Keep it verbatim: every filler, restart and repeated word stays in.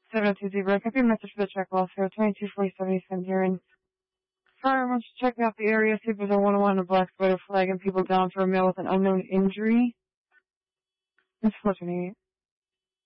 seven oh two zero. Copy your message for the check loss here. twenty-two forty-seven East Van Buren. Sorry, I want you to check out the area. See if there's a one oh one, a black spider flagging people down for a male with an unknown injury. It's four twenty-eight.